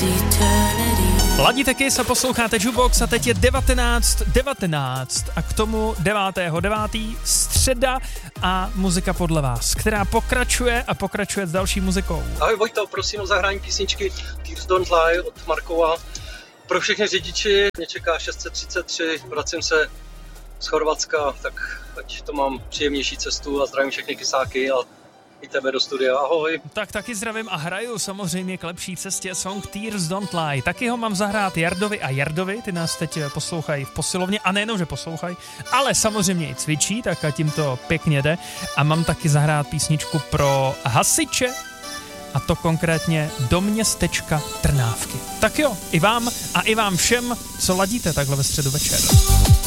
Ladíte Kiss a posloucháte Jukebox a teď je 19:19 a k tomu 9.9. středa a muzika podle vás, která pokračuje a pokračuje s další muzikou. Ahoj Vojto, prosím o zahrání písničky Tears Don't Lie od Markova. Pro všechny řidiči mě čeká 633, vracím se z Chorvatska, tak ať to mám příjemnější cestu a zdravím všechny kysáky a i tebe do studia. Ahoj. Tak taky zdravím a hraju samozřejmě k lepší cestě song Tears Don't Lie. Taky ho mám zahrát Jardovi a Jardovi, ty nás teď poslouchají v posilovně a nejenom, že poslouchají, ale samozřejmě i cvičí, tak a tím to pěkně jde. A mám taky zahrát písničku pro hasiče, a to konkrétně do městečka Trnávky. Tak jo, i vám všem, co ladíte takhle ve středu večer.